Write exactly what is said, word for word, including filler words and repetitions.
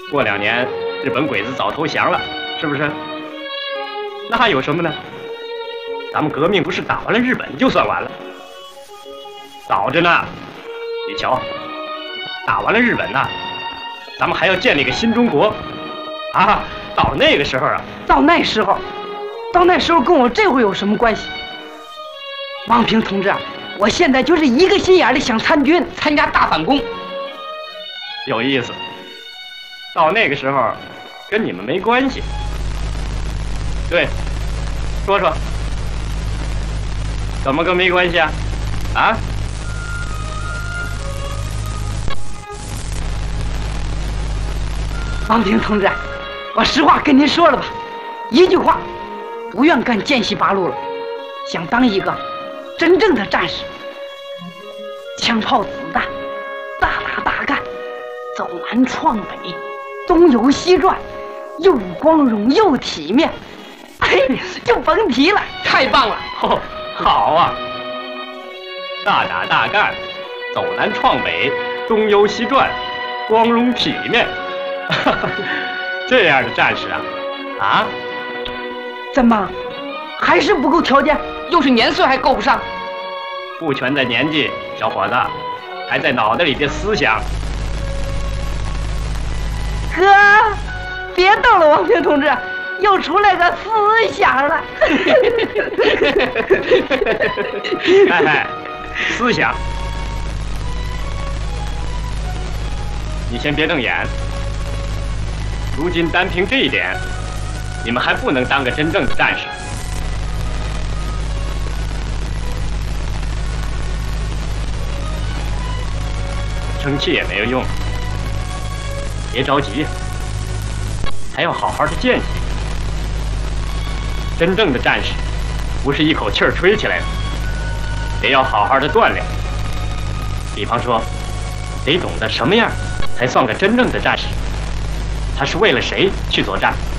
过两年日本鬼子早投降了，是不是？那还有什么呢？咱们革命不是打完了日本就算完了，早着呢。你瞧，打完了日本呐、啊，咱们还要建立个新中国啊！到那个时候啊， 到那时候，到那时候跟我这回有什么关系？王平同志，我现在就是一个心眼里想参军，参加大反攻。 有意思。到那个时候，跟你们没关系。对，说说，怎么个没关系啊？啊？ 王平同志，我实话跟您说了吧，一句话，不愿干剑西八路了，想当一个真正的战士。枪炮子弹，大打大干，走南闯北，东游西转，又光荣又体面，嘿，就甭提了，太棒了！ 哦，好啊，大打大干，走南闯北，东游西转，光荣体面。这样的战士啊，啊？ 怎么，还是不够条件？又是年岁还够不上？ 不全在年纪，小伙子，还在脑袋里的思想。 哥，别逗了，王平同志，又出来个思想了。 哎哎，思想，你先别瞪眼。如今单凭这一点，你们还不能当个真正的战士。生气也没有用，别着急，还要好好的见习。真正的战士，不是一口气儿吹起来的，得要好好的锻炼。比方说，得懂得什么样才算个真正的战士。他是为了谁去作战？